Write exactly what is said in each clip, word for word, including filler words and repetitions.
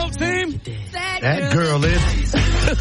home team? That girl is.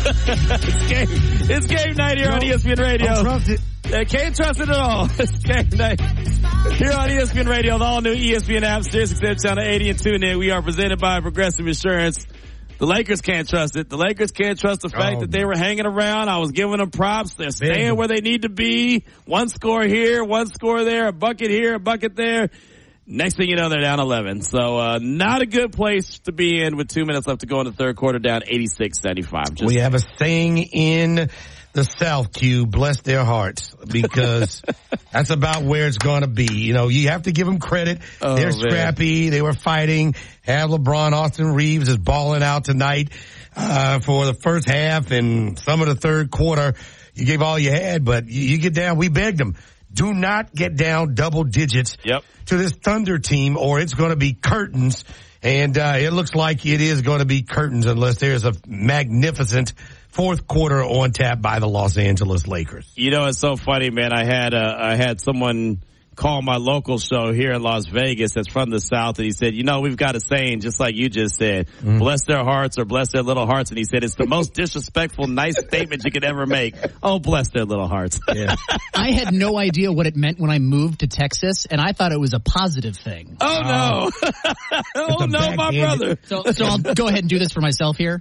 it's, game, it's game night here no, on E S P N Radio. Don't trust it. I can't trust it at all. It's game night here on E S P N Radio, the all-new E S P N app, Sirius X M Channel eighty, and tune in. We are presented by Progressive Insurance. The Lakers can't trust it. The Lakers can't trust the fact oh, that they were hanging around. I was giving them props. They're staying man. where they need to be. One score here, one score there, a bucket here, a bucket there. Next thing you know, they're down eleven. So, uh, not a good place to be in with two minutes left to go in the third quarter, down eighty-six seventy-five. We have a saying in the South, Q, bless their hearts, because that's about where it's going to be. You know, you have to give them credit. Oh, They're scrappy. Man. They were fighting. Have LeBron, Austin Reeves is balling out tonight, uh, for the first half and some of the third quarter. You gave all you had, but you, you get down. We begged them. Do not get down double digits yep. to this Thunder team, or it's going to be curtains. And uh, it looks like it is going to be curtains unless there's a magnificent fourth quarter on tap by the Los Angeles Lakers. You know, it's so funny, man. I had uh, I had someone call my local show here in Las Vegas that's from the South, and he said, you know, we've got a saying, just like you just said, mm. bless their hearts or bless their little hearts. And he said, it's the most disrespectful, nice statement you could ever make. Oh, bless their little hearts. Yeah. I had no idea what it meant when I moved to Texas, and I thought it was a positive thing. Oh, no. oh, no, my brother. So, so I'll go ahead and do this for myself here.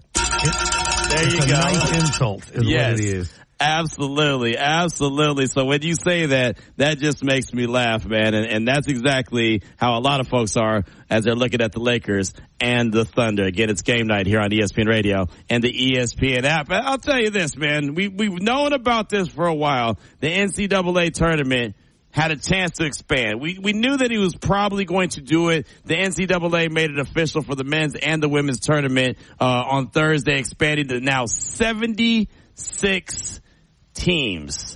There you it's go. A nice insult is yes. what it is. Absolutely, absolutely. So when you say that, that just makes me laugh, man. And, and that's exactly how a lot of folks are as they're looking at the Lakers and the Thunder. Again, it's game night here on E S P N Radio and the E S P N app. I'll tell you this, man. We, we've known about this for a while. The N C double A tournament had a chance to expand. We we knew that he was probably going to do it. The N C double A made it official for the men's and the women's tournament uh on Thursday, expanding to now seventy-six teams.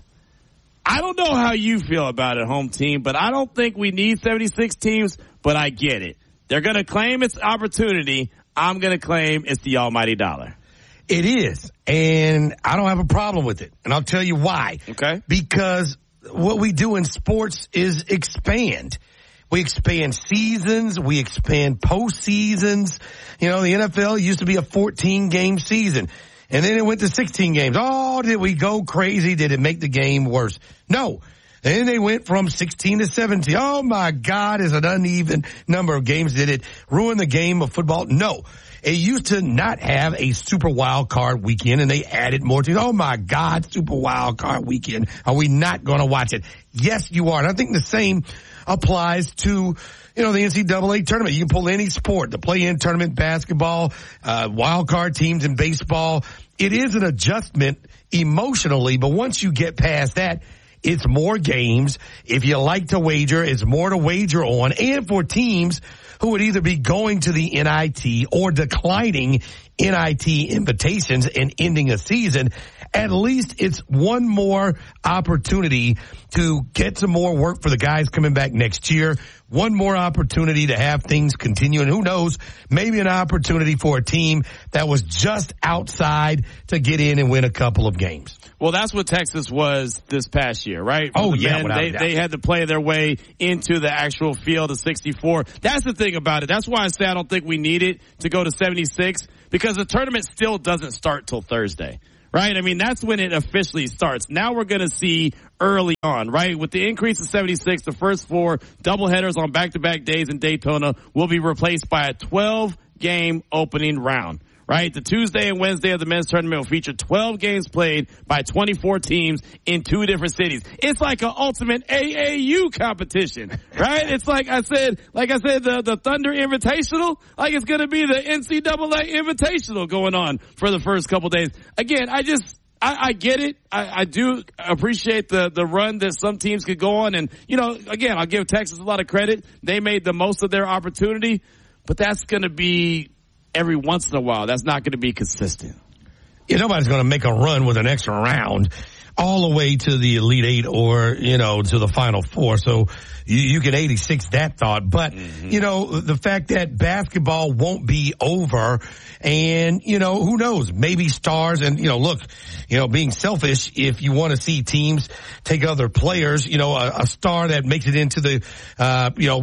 I don't know how you feel about it, home team, but I don't think we need seventy-six teams, but I get it. They're going to claim it's opportunity. I'm going to claim it's the almighty dollar. It is, and I don't have a problem with it, and I'll tell you why. Okay. Because what we do in sports is expand. We expand seasons. We expand postseasons. You know, the N F L used to be a fourteen-game season. And then it went to sixteen games. Oh, did we go crazy? Did it make the game worse? No. And then they went from sixteen to seventeen. Oh, my God, is an uneven number of games. Did it ruin the game of football? No. It used to not have a super wild card weekend, and they added more to it. Oh, my God, super wild card weekend. Are we not going to watch it? Yes, you are. And I think the same applies to, you know, the N C double A tournament. You can pull any sport, the play-in tournament, basketball, uh, wild card teams in baseball. It is an adjustment emotionally, but once you get past that, it's more games. If you like to wager, it's more to wager on. And for teams who would either be going to the N I T or declining N I T invitations and ending a season, at least it's one more opportunity to get some more work for the guys coming back next year. One more opportunity to have things continue. And who knows, maybe an opportunity for a team that was just outside to get in and win a couple of games. Well, that's what Texas was this past year, right? For oh, the yeah. Men, they, they had to play their way into the actual field of sixty-four. That's the thing about it. That's why I say I don't think we need it to go to seventy-six, because the tournament still doesn't start till Thursday. Right? I mean, that's when it officially starts. Now we're going to see early on, right? With the increase of seventy-six, the first four doubleheaders on back-to-back days in Daytona will be replaced by a twelve-game opening round, right? The Tuesday and Wednesday of the men's tournament will feature twelve games played by twenty-four teams in two different cities. It's like an ultimate A A U competition, right? It's like I said, like I said, the, the Thunder Invitational, like it's going to be the N C double A Invitational going on for the first couple days. Again, I just, I, I get it. I, I do appreciate the, the run that some teams could go on. And, you know, again, I'll give Texas a lot of credit. They made the most of their opportunity, but that's going to be every once in a while. That's not going to be consistent. Yeah, nobody's going to make a run with an extra round all the way to the Elite Eight or, you know, to the Final Four. So you, you can eighty-six that thought. But, mm-hmm. you know, the fact that basketball won't be over and, you know, who knows, maybe stars and, you know, look, you know, being selfish, if you want to see teams take other players, you know, a, a star that makes it into the, uh, you know,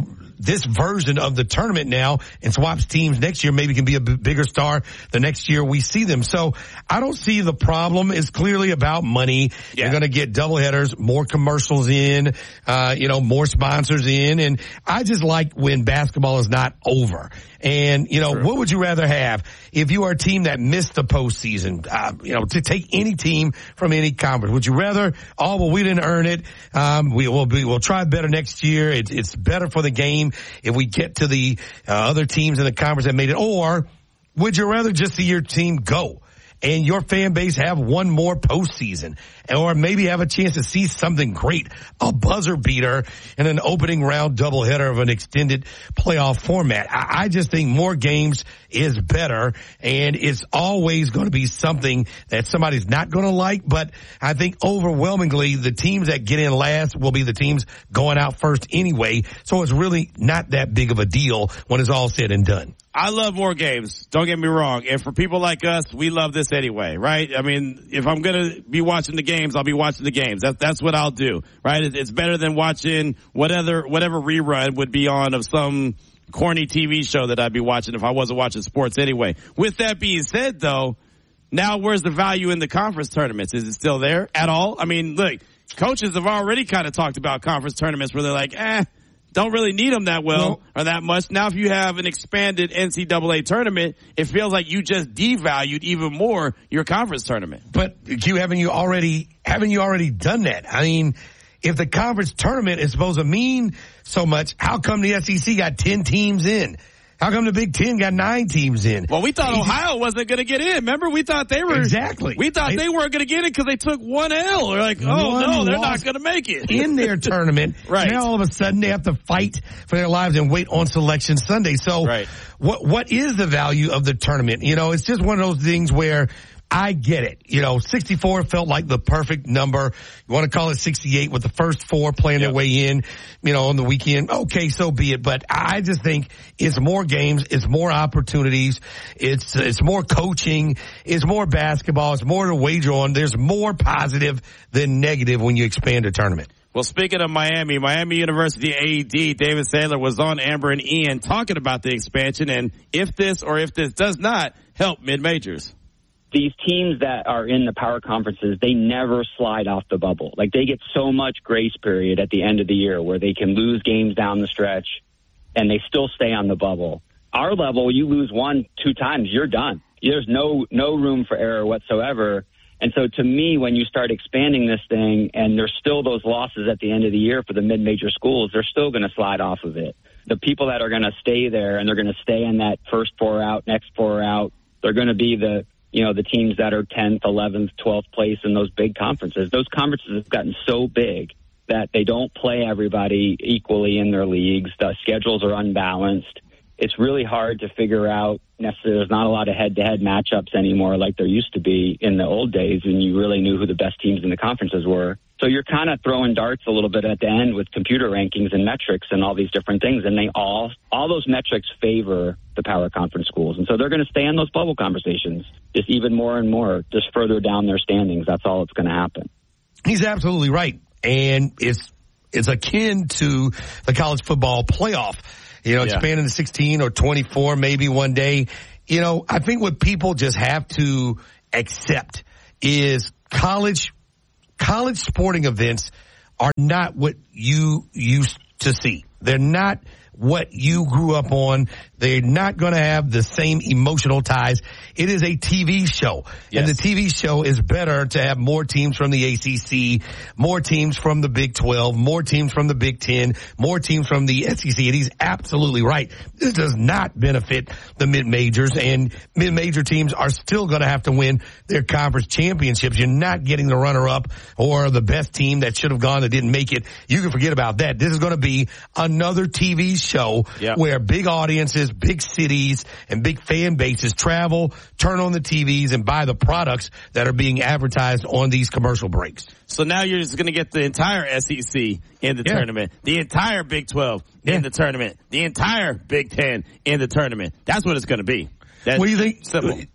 this version of the tournament now and swaps teams next year, maybe can be a b- bigger star the next year we see them. So I don't see the problem. It's clearly about money. Yeah. You're going to get doubleheaders, more commercials in, uh, you know, more sponsors in. And I just like when basketball is not over. And, you know, True. What would you rather have if you are a team that missed the postseason? Uh, you know, to take any team from any conference. Would you rather, oh, well, we didn't earn it. Um, we will be, we'll try better next year. It, it's better for the game if we get to the uh, other teams in the conference that made it. Or would you rather just see your team go and your fan base have one more postseason, or maybe have a chance to see something great, a buzzer beater in an opening round doubleheader of an extended playoff format? I, I just think more games is better, and it's always going to be something that somebody's not going to like, but I think overwhelmingly the teams that get in last will be the teams going out first anyway, so it's really not that big of a deal when it's all said and done. I love more games. Don't get me wrong. And for people like us, we love this anyway, right? I mean, if I'm going to be watching the games, I'll be watching the games. That's, that's what I'll do, right? It's better than watching whatever, whatever rerun would be on of some corny T V show that I'd be watching if I wasn't watching sports anyway. With that being said, though, now where's the value in the conference tournaments? Is it still there at all? I mean, look, coaches have already kind of talked about conference tournaments where they're like, eh, don't really need them that well, well or that much. Now, if you have an expanded N C double A tournament, it feels like you just devalued even more your conference tournament. But Q, haven't you already haven't you already done that? I mean, if the conference tournament is supposed to mean so much, how come the S E C got ten teams in? How come the Big Ten got nine teams in? Well, we thought Ohio wasn't going to get in. Remember, we thought they were exactly. We thought they, they weren't going to get in because they took one L. We're like, oh no, they're not going to make it in their tournament. Right now, all of a sudden, they have to fight for their lives and wait on Selection Sunday. So, right. what what is the value of the tournament? You know, it's just one of those things where I get it. You know, sixty-four felt like the perfect number. You want to call it sixty-eight with the first four playing yep. their way in, you know, on the weekend. Okay, so be it. But I just think it's more games. It's more opportunities. It's, it's more coaching. It's more basketball. It's more to wager on. There's more positive than negative when you expand a tournament. Well, speaking of Miami, Miami University A E D David Sandler was on Amber and Ian talking about the expansion and if this or if this does not help mid-majors. These teams that are in the power conferences, they never slide off the bubble. Like, they get so much grace period at the end of the year where they can lose games down the stretch and they still stay on the bubble. Our level, you lose one, two times, you're done. There's no, no room for error whatsoever. And so to me, when you start expanding this thing and there's still those losses at the end of the year for the mid-major schools, they're still going to slide off of it. The people that are going to stay there and they're going to stay in that first four out, next four out, they're going to be the, you know, the teams that are tenth, eleventh, twelfth place in those big conferences. Those conferences have gotten so big that they don't play everybody equally in their leagues. The schedules are unbalanced. It's really hard to figure out. Necessarily, there's not a lot of head-to-head matchups anymore like there used to be in the old days when you really knew who the best teams in the conferences were. So you're kind of throwing darts a little bit at the end with computer rankings and metrics and all these different things, and they all, all those metrics favor the power conference schools. And so they're going to stay in those bubble conversations just even more and more, just further down their standings. That's all that's going to happen. He's absolutely right. And it's, it's akin to the college football playoff. You know, yeah. expanding to sixteen or twenty-four maybe one day. You know, I think what people just have to accept is college, college sporting events are not what you used to see. They're not what you grew up on. They're not going to have the same emotional ties. It is a T V show. Yes. And the T V show is better to have more teams from the A C C, more teams from the Big twelve, more teams from the Big ten, more teams from the S E C. And he's absolutely right. This does not benefit the mid-majors, and mid-major teams are still going to have to win their conference championships. You're not getting the runner-up or the best team that should have gone that didn't make it. You can forget about that. This is going to be another T V show yep. where big audiences, big cities, and big fan bases travel, turn on the T Vs, and buy the products that are being advertised on these commercial breaks. So now you're just going to get the entire S E C in the yeah. tournament, the entire Big twelve yeah. in the tournament, the entire Big ten in the tournament. That's what it's going to be. That's what do you think? Simple.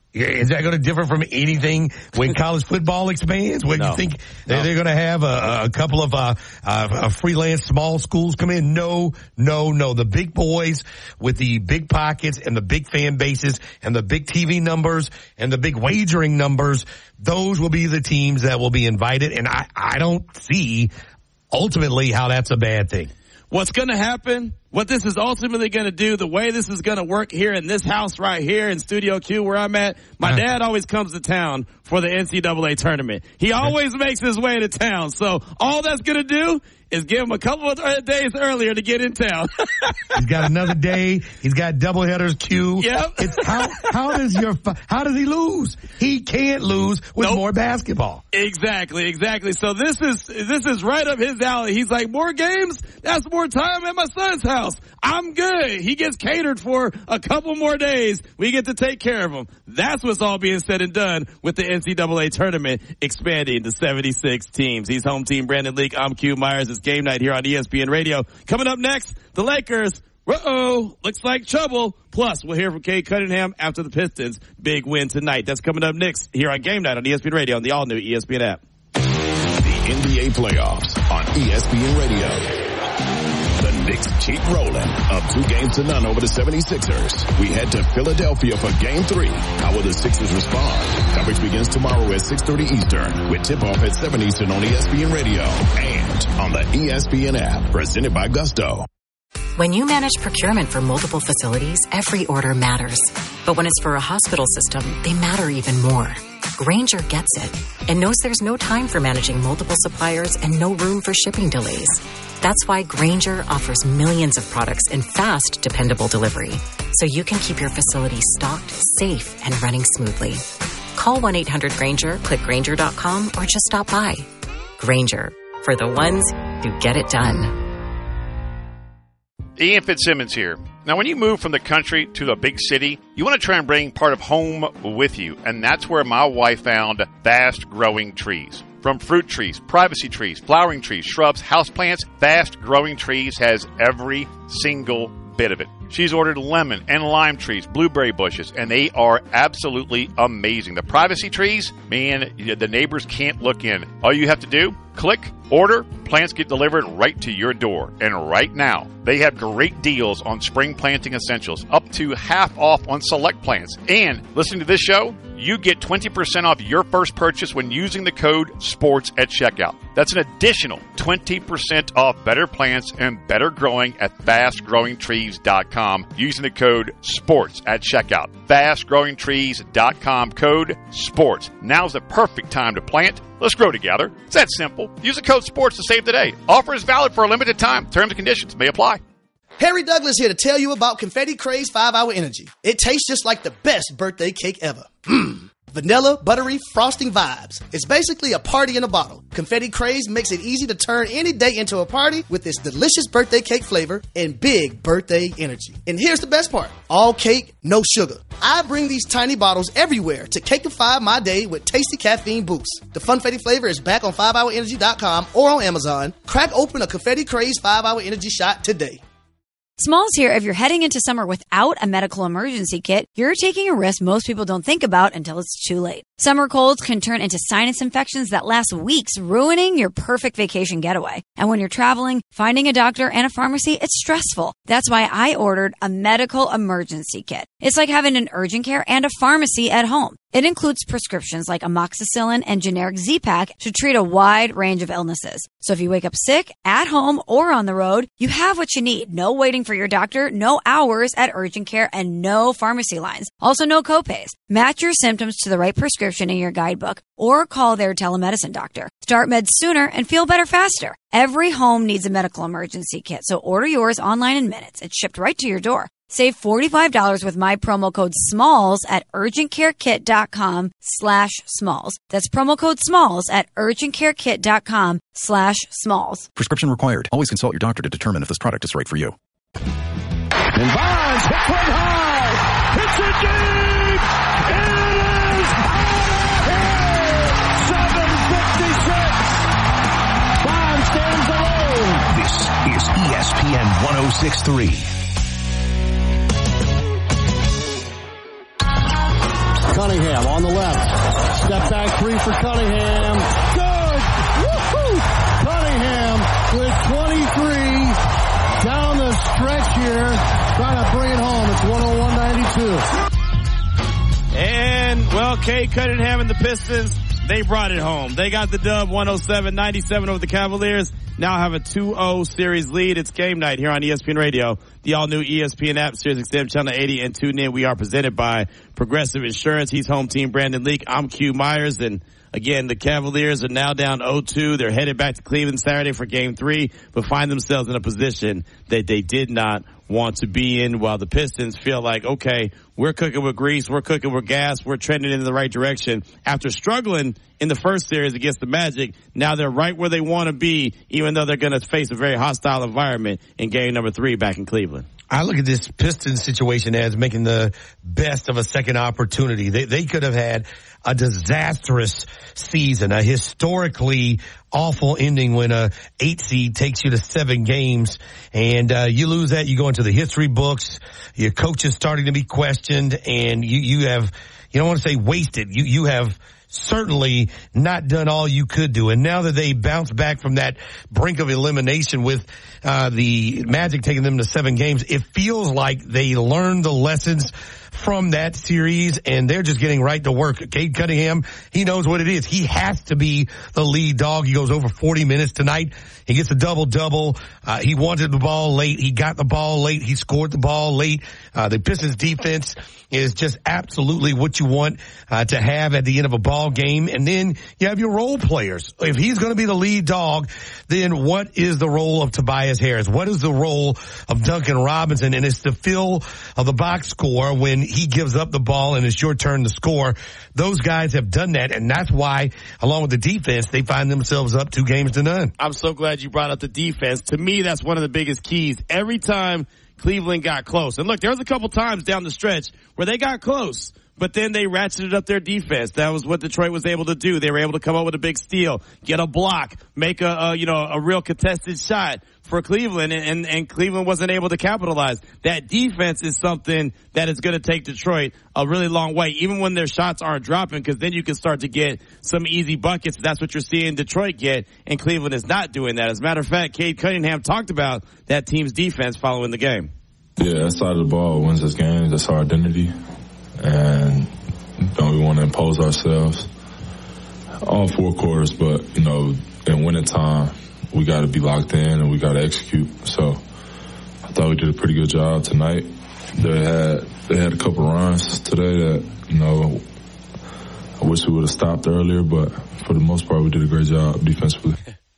Is that going to differ from anything when college football expands? When no. you think no. they're going to have a, a couple of uh, uh, freelance small schools come in? No, no, no. The big boys with the big pockets and the big fan bases and the big T V numbers and the big wagering numbers, those will be the teams that will be invited. And I, I don't see ultimately how that's a bad thing. What's going to happen, what this is ultimately going to do, the way this is going to work here in this house right here in Studio Q where I'm at, my dad always comes to town for the N C double A tournament. He always makes his way to town. So all that's going to do is give him a couple of days earlier to get in town. He's got another day. He's got doubleheaders queue. Yep. It's how, how does your, how does he lose? He can't lose with nope. more basketball. Exactly, exactly. So this is, this is right up his alley. He's like, more games? That's more time at my son's house. I'm good. He gets catered for a couple more days. We get to take care of him. That's what's all being said and done with the N C double A tournament expanding to seventy-six teams. He's home team Brandon Leak. I'm Q Myers. It's game night here on E S P N Radio. Coming up next, the Lakers. Uh-oh, looks like trouble. Plus, we'll hear from Cade Cunningham after the Pistons' big win tonight. That's coming up next here on Game Night on E S P N Radio on the all-new E S P N app. The N B A playoffs on E S P N Radio. The Knicks keep rolling, up two games to none over the seventy-sixers. We head to Philadelphia for game three. How will the Sixers respond? Coverage begins tomorrow at six thirty Eastern with tip-off at seven Eastern on E S P N Radio and on the E S P N app, presented by Gusto. When you manage procurement for multiple facilities, every order matters. But when it's for a hospital system, they matter even more. Grainger gets it and knows there's no time for managing multiple suppliers and no room for shipping delays. That's why Grainger offers millions of products in fast, dependable delivery, so you can keep your facility stocked, safe, and running smoothly. Call one eight hundred Grainger, click Grainger dot com, or just stop by. Grainger, for the ones who get it done. Ian Fitzsimmons here. Now, when you move from the country to the big city, you want to try and bring part of home with you, and that's where my wife found Fast Growing Trees. From fruit trees, privacy trees, flowering trees, shrubs, houseplants, Fast Growing Trees has every single bit of it. She's ordered lemon and lime trees, blueberry bushes, and they are absolutely amazing. The privacy trees, man, the neighbors can't look in. All you have to do, click, order, plants get delivered right to your door. And right now, they have great deals on spring planting essentials, up to half off on select plants. And listening to this show, you get twenty percent off your first purchase when using the code SPORTS at checkout. That's an additional twenty percent off better plants and better growing at fast growing trees dot com using the code SPORTS at checkout. fast growing trees dot com code SPORTS. Now's the perfect time to plant. Let's grow together. It's that simple. Use the code SPORTS to save today. Offer is valid for a limited time. Terms and conditions may apply. Harry Douglas here to tell you about Confetti Craze five hour Energy. It tastes just like the best birthday cake ever. Mmm. Vanilla, buttery, frosting vibes. It's basically a party in a bottle. Confetti Craze makes it easy to turn any day into a party with its delicious birthday cake flavor and big birthday energy. And here's the best part. All cake, no sugar. I bring these tiny bottles everywhere to cakeify my day with tasty caffeine boosts. The Funfetti flavor is back on five hour energy dot com or on Amazon. Crack open a Confetti Craze five hour Energy shot today. Smalls here. If you're heading into summer without a medical emergency kit, you're taking a risk most people don't think about until it's too late. Summer colds can turn into sinus infections that last weeks, ruining your perfect vacation getaway. And when you're traveling, finding a doctor and a pharmacy, it's stressful. That's why I ordered a medical emergency kit. It's like having an urgent care and a pharmacy at home. It includes prescriptions like amoxicillin and generic Z-Pak to treat a wide range of illnesses. So if you wake up sick, at home, or on the road, you have what you need. No waiting for your doctor, no hours at urgent care, and no pharmacy lines. Also, no copays. Match your symptoms to the right prescription in your guidebook or call their telemedicine doctor. Start meds sooner and feel better faster. Every home needs a medical emergency kit, so order yours online in minutes. It's shipped right to your door. Save forty-five dollars with my promo code SMALLS at urgentcarekit.com slash smalls. That's promo code SMALLS at urgentcarekit.com slash smalls. Prescription required. Always consult your doctor to determine if this product is right for you. And Bonds hit one high. Hits it deep. It is out of here. seven fifty-six. Bonds stands alone. This is E S P N one oh six point three. Cunningham on the left. Step back three for Cunningham. Good! Woo-hoo! Cunningham with twenty-three down the stretch here. Trying to bring it home. It's one oh one ninety-two. And, well, Cade Cunningham and the Pistons, they brought it home. They got the dub one oh seven ninety-seven over the Cavaliers. Now have a two oh series lead. It's game night here on E S P N Radio. The all-new E S P N app, Sirius X M Channel eighty, and tune in. We are presented by Progressive Insurance. He's home team Brandon Leak. I'm Q Myers. And again, the Cavaliers are now down oh two. They're headed back to Cleveland Saturday for game three, but find themselves in a position that they did not want to be in, while the Pistons feel like, okay, we're cooking with grease, we're cooking with gas, we're trending in the right direction. After struggling in the first series against the Magic, now they're right where they want to be, even though they're going to face a very hostile environment in game number three back in Cleveland. I look at this Pistons situation as making the best of a second opportunity. They, they could have had a disastrous season, a historically awful ending when a eight seed takes you to seven games, and uh, you lose that, you go into the history books. Your coach is starting to be questioned, and you you have, you don't want to say wasted, you you have certainly not done all you could do. And now that they bounce back from that brink of elimination with uh the Magic taking them to seven games, it feels like they learned the lessons from that series, and they're just getting right to work. Cade Cunningham, he knows what it is. He has to be the lead dog. He goes over forty minutes tonight. He gets a double-double. Uh, he wanted the ball late. He got the ball late. He scored the ball late. Uh, the Pistons defense is just absolutely what you want uh, to have at the end of a ball game. And then you have your role players. If he's going to be the lead dog, then what is the role of Tobias Harris? What is the role of Duncan Robinson? And it's the fill of the box score when he gives up the ball and it's your turn to score. Those guys have done that, and that's why, along with the defense, they find themselves up two games to none. I'm so glad you brought up the defense. To me, that's one of the biggest keys. Every time Cleveland got close, and look, there was a couple times down the stretch where they got close, but then they ratcheted up their defense. That was what Detroit was able to do. They were able to come up with a big steal, get a block, make a, a you know, a real contested shot for Cleveland, and, and, and Cleveland wasn't able to capitalize. That defense is something that is going to take Detroit a really long way, even when their shots aren't dropping, because then you can start to get some easy buckets. That's what you're seeing Detroit get, and Cleveland is not doing that. As a matter of fact, Cade Cunningham talked about that team's defense following the game. Yeah, that side of the ball wins this game. That's our identity. And don't we want to impose ourselves all four quarters, but you know, in winning time, we got to be locked in and we got to execute. So I thought we did a pretty good job tonight. They had they had a couple runs today that, you know, I wish we would have stopped earlier, but for the most part, we did a great job defensively.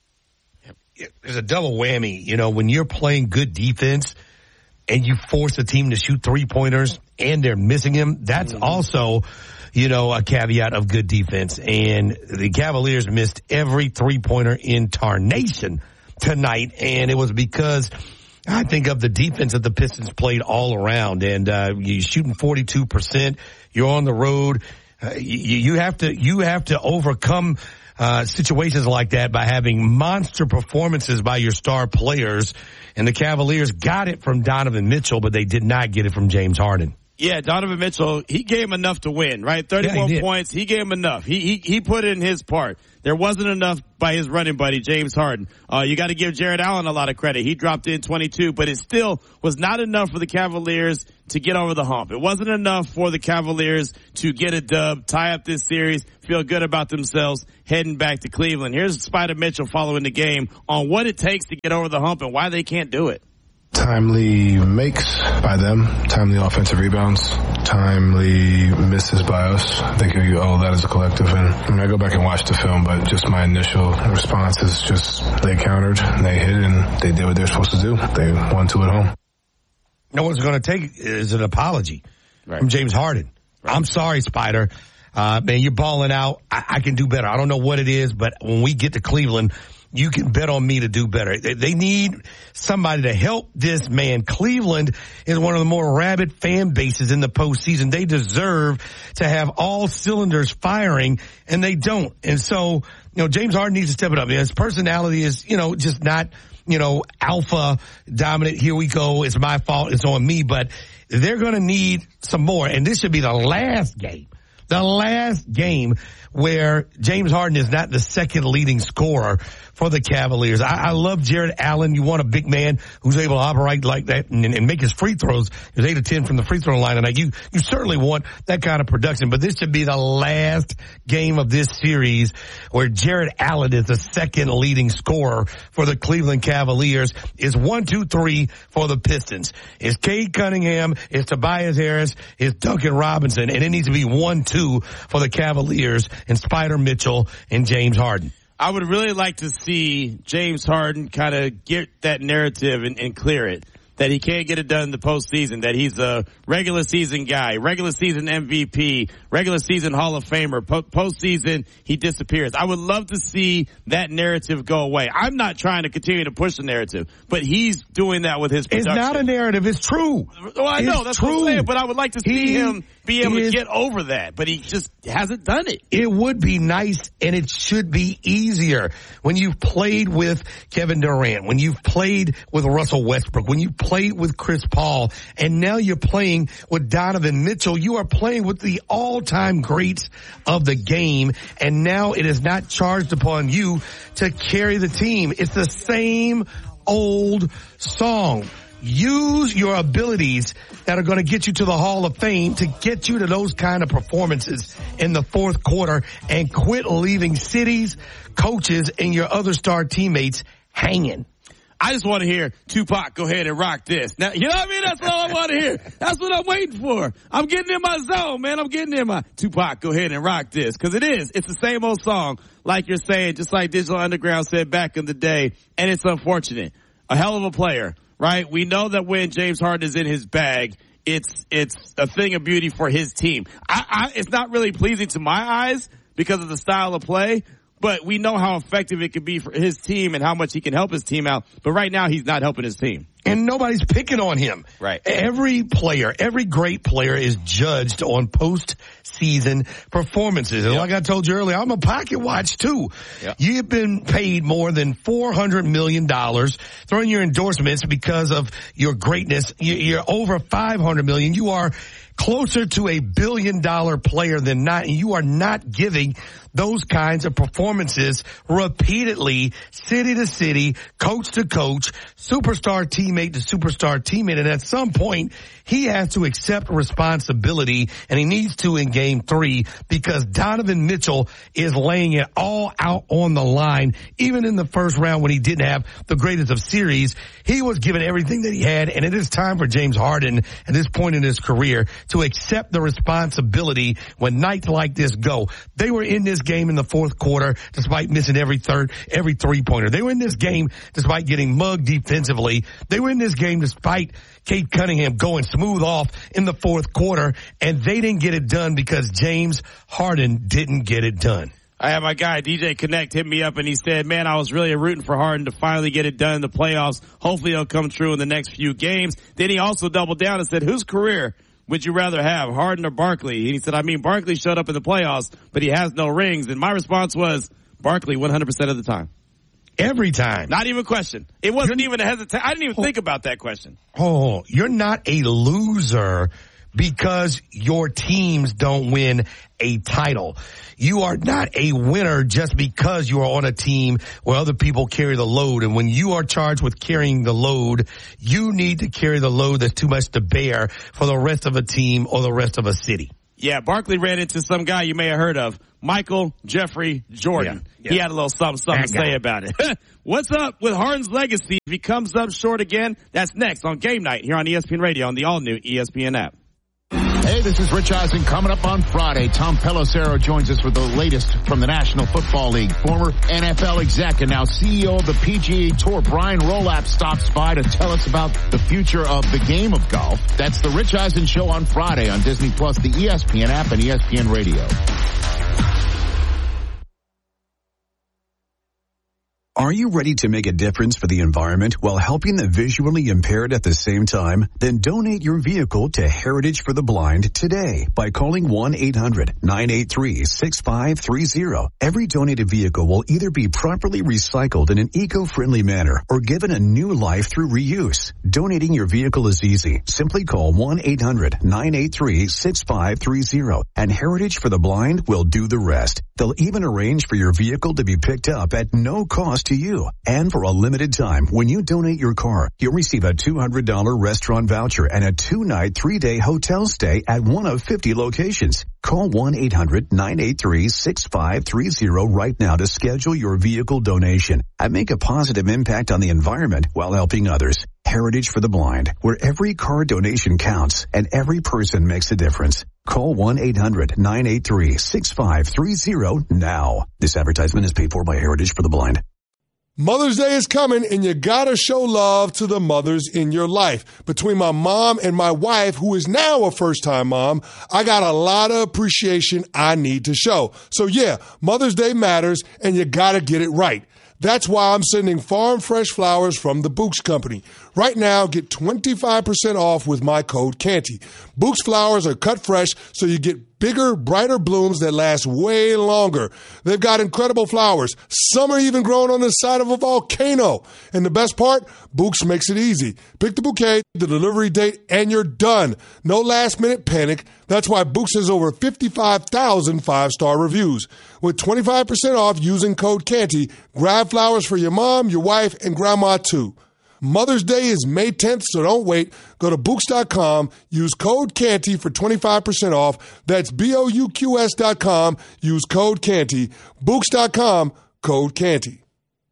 There's a double whammy, you know, when you're playing good defense and you force a team to shoot three-pointers and they're missing him, that's mm-hmm. also, you know, a caveat of good defense. And the Cavaliers missed every three-pointer in tarnation tonight, and it was because I think of the defense that the Pistons played all around. And uh you're shooting forty-two percent. You're on the road. Uh, you, you have to you have to overcome uh situations like that by having monster performances by your star players. And the Cavaliers got it from Donovan Mitchell, but they did not get it from James Harden. Yeah, Donovan Mitchell, he gave him enough to win, right? thirty-one yeah, he points. He gave him enough. He, he, he put in his part. There wasn't enough by his running buddy, James Harden. Uh, you got to give Jared Allen a lot of credit. He dropped in twenty-two, but it still was not enough for the Cavaliers to get over the hump. It wasn't enough for the Cavaliers to get a dub, tie up this series, feel good about themselves, heading back to Cleveland. Here's Spider Mitchell following the game on what it takes to get over the hump and why they can't do it. Timely makes by them, timely offensive rebounds, timely misses by us. I think we owe that as a collective. And I mean, I go back and watch the film, but just my initial response is just they countered, they hit, and they did what they're supposed to do. They won two at home. No one's going to take is an apology right. from James Harden. Right. I'm sorry, Spider. Uh, man, you're balling out. I, I can do better. I don't know what it is, but when we get to Cleveland, you can bet on me to do better. They, they need somebody to help this man. Cleveland is one of the more rabid fan bases in the postseason. They deserve to have all cylinders firing, and they don't. And so, you know, James Harden needs to step it up. His personality is, you know, just not, you know, alpha dominant. Here we go. It's my fault. It's on me. But they're going to need some more. And this should be the last game The last game where James Harden is not the second leading scorer for the Cavaliers. I, I love Jared Allen. You want a big man who's able to operate like that and, and make his free throws. He's eight to ten from the free throw line, and like you, you certainly want that kind of production. But this should be the last game of this series where Jared Allen is the second leading scorer for the Cleveland Cavaliers. Is one, two, three for the Pistons. It's Cade Cunningham, it's Tobias Harris, it's Duncan Robinson, and it needs to be one, two for the Cavaliers and Spider Mitchell and James Harden. I would really like to see James Harden kind of get that narrative and, and clear it. That he can't get it done in the postseason, that he's a regular season guy, regular season M V P, regular season Hall of Famer, po- postseason he disappears. I would love to see that narrative go away. I'm not trying to continue to push the narrative, but he's doing that with his production. It's not a narrative, it's true. Well, I know, it's that's true. what I'm saying, but I would like to see he him be able is, to get over that, but he just hasn't done it. It would be nice, and it should be easier when you've played with Kevin Durant, when you've played with Russell Westbrook, when you played with Chris Paul, and now you're playing with Donovan Mitchell. You are playing with the all-time greats of the game, and now it is not charged upon you to carry the team. It's the same old song. Use your abilities that are going to get you to the Hall of Fame to get you to those kind of performances in the fourth quarter, and quit leaving cities, coaches, and your other star teammates hanging. I just want to hear Tupac go ahead and rock this. Now, you know what I mean? That's all I want to hear. That's what I'm waiting for. I'm getting in my zone, man. I'm getting in my Tupac, go ahead and rock this. Cause it is. It's the same old song, like you're saying, just like Digital Underground said back in the day. And it's unfortunate. A hell of a player, right? We know that when James Harden is in his bag, it's, it's a thing of beauty for his team. I, I, it's not really pleasing to my eyes because of the style of play. But we know how effective it could be for his team and how much he can help his team out. But right now, he's not helping his team. And nobody's picking on him. Right. Every player, every great player is judged on postseason performances. And yep. like I told you earlier, I'm a pocket watch too. Yep. You've been paid more than four hundred million dollars, throwing your endorsements because of your greatness. You're over five hundred million dollars. You are closer to a billion dollar player than not, and you are not giving those kinds of performances repeatedly, city to city, coach to coach, superstar teammate to superstar teammate. And at some point, he has to accept responsibility, and he needs to in game three, because Donovan Mitchell is laying it all out on the line. Even in the first round when he didn't have the greatest of series, he was given everything that he had. And it is time for James Harden at this point in his career to accept the responsibility when nights like this go. They were in this game in the fourth quarter despite missing every third, every three-pointer. They were in this game despite getting mugged defensively. They were in this game despite Cade Cunningham going smooth off in the fourth quarter, and they didn't get it done because James Harden didn't get it done. I had my guy, D J Connect, hit me up, and he said, man, I was really rooting for Harden to finally get it done in the playoffs. Hopefully it'll come true in the next few games. Then he also doubled down and said, whose career would you rather have, Harden or Barkley? And he said, I mean, Barkley showed up in the playoffs, but he has no rings. And my response was, Barkley one hundred percent of the time. Every time. Not even a question. It wasn't you're, even a hesitation. I didn't even oh, think about that question. Oh, you're not a loser because your teams don't win a title. You are not a winner just because you are on a team where other people carry the load. And when you are charged with carrying the load, you need to carry the load that's too much to bear for the rest of a team or the rest of a city. Yeah, Barkley ran into some guy you may have heard of, Michael Jeffrey Jordan. Yeah, yeah. He had a little something, something to say about it. What's up with Harden's legacy if he comes up short again? That's next on Game Night here on E S P N Radio on the all-new E S P N app. Hey, this is Rich Eisen. Coming up on Friday, Tom Pelissero joins us with the latest from the National Football League. Former N F L exec and now C E O of the P G A Tour, Brian Rolap, stops by to tell us about the future of the game of golf. That's the Rich Eisen Show on Friday on Disney Plus, the E S P N app, and E S P N Radio. Are you ready to make a difference for the environment while helping the visually impaired at the same time? Then donate your vehicle to Heritage for the Blind today by calling one eight hundred nine eight three six five three zero. Every donated vehicle will either be properly recycled in an eco-friendly manner or given a new life through reuse. Donating your vehicle is easy. Simply call one eight hundred nine eight three six five three zero and Heritage for the Blind will do the rest. They'll even arrange for your vehicle to be picked up at no cost to you. And for a limited time, when you donate your car, you'll receive a two hundred dollars restaurant voucher and a two-night, three-day hotel stay at one of fifty locations. Call one eight hundred nine eight three six five three zero right now to schedule your vehicle donation and make a positive impact on the environment while helping others. Heritage for the Blind, where every car donation counts and every person makes a difference. Call one eight hundred nine eight three six five three zero now. This advertisement is paid for by Heritage for the Blind. Mother's Day is coming, and you gotta show love to the mothers in your life. Between my mom and my wife, who is now a first-time mom, I got a lot of appreciation I need to show. So yeah, Mother's Day matters, and you gotta get it right. That's why I'm sending farm fresh flowers from the Books Company. Right now, get twenty-five percent off with my code Canty. Books flowers are cut fresh, so you get bigger, brighter blooms that last way longer. They've got incredible flowers. Some are even growing on the side of a volcano. And the best part, Books makes it easy. Pick the bouquet, the delivery date, and you're done. No last-minute panic. That's why Books has over fifty-five thousand five-star reviews. With twenty-five percent off using code Canty, grab flowers for your mom, your wife, and grandma too. Mother's Day is May tenth, so don't wait. Go to Books dot com, use code Canty for twenty-five percent off. That's B O U Q S dot com, use code Canty. Books dot com, code Canty.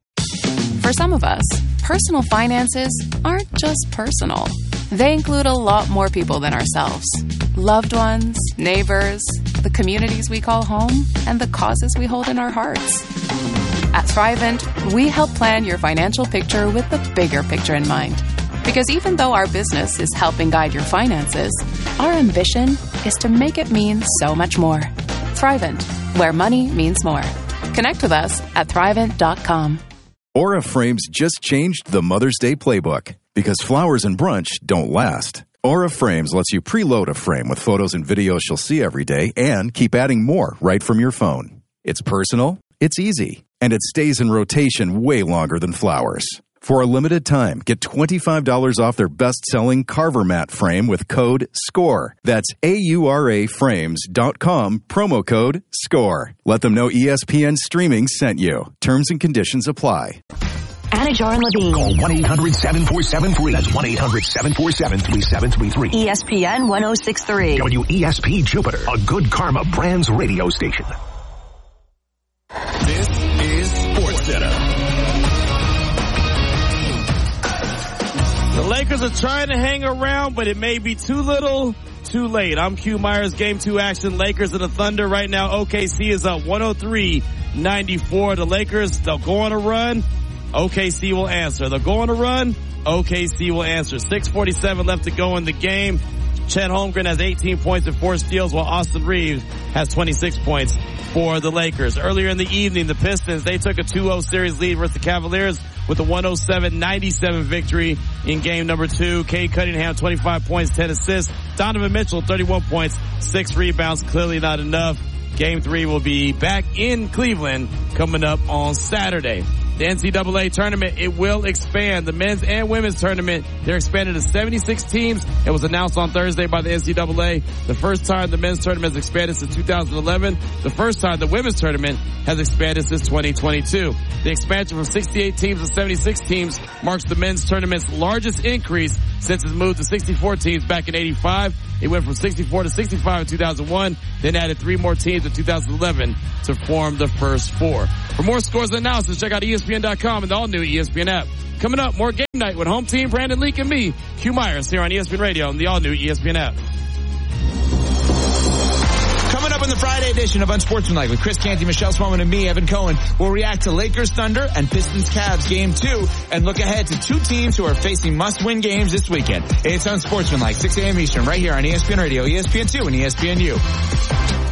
For some of us, personal finances aren't just personal. They include a lot more people than ourselves. Loved ones, neighbors, the communities we call home, and the causes we hold in our hearts. At Thrivent, we help plan your financial picture with the bigger picture in mind. Because even though our business is helping guide your finances, our ambition is to make it mean so much more. Thrivent, where money means more. Connect with us at thrivent dot com. Aura Frames just changed the Mother's Day playbook because flowers and brunch don't last. Aura Frames lets you preload a frame with photos and videos she'll see every day and keep adding more right from your phone. It's personal, it's easy, and it stays in rotation way longer than flowers. For a limited time, get twenty-five dollars off their best-selling Carver Mat frame with code SCORE. That's A U R A frames dot com, promo code SCORE. Let them know E S P N Streaming sent you. Terms and conditions apply. Anajar and Levine. Call one eight hundred seven four seven three. That's one eight hundred seven four seven three seven three three. E S P N one oh six three. W E S P Jupiter, a Good Karma Brands radio station. This is Sports Center. The Lakers are trying to hang around, but it may be too little, too late. I'm Q Myers, Game two action. Lakers and the Thunder right now. O K C is up one oh three ninety-four. The Lakers, they'll go on a run. O K C will answer. They'll go on a run. O K C will answer. six forty-seven left to go in the game. Chet Holmgren has eighteen points and four steals, while Austin Reeves has twenty-six points for the Lakers. Earlier in the evening, the Pistons, they took a two oh series lead versus the Cavaliers with a one oh seven ninety-seven victory in game number two. Cade Cunningham, twenty-five points, ten assists. Donovan Mitchell, thirty-one points, six rebounds. Clearly not enough. Game three will be back in Cleveland coming up on Saturday. The N C double A tournament, it will expand. The men's and women's tournament, they're expanded to seventy-six teams. It was announced on Thursday by the N C double A. The first time the men's tournament has expanded since two thousand eleven. The first time the women's tournament has expanded since twenty twenty-two. The expansion from sixty-eight teams to seventy-six teams marks the men's tournament's largest increase since it moved to sixty-four teams back in eighty-five. It went from sixty-four to sixty-five in two thousand one, then added three more teams in two thousand eleven to form the first four. For more scores and analysis, check out E S P N dot com and the all-new E S P N app. Coming up, more game night with home team Brandon Leak and me, Q Myers, here on E S P N Radio and the all-new E S P N app. Coming up in the Friday edition of Unsportsmanlike with Chris Canty, Michelle Swellman, and me, Evan Cohen, we'll react to Lakers Thunder and Pistons Cavs Game two and look ahead to two teams who are facing must-win games this weekend. It's Unsportsmanlike, six a.m. Eastern, right here on E S P N Radio, E S P N two, and E S P N U.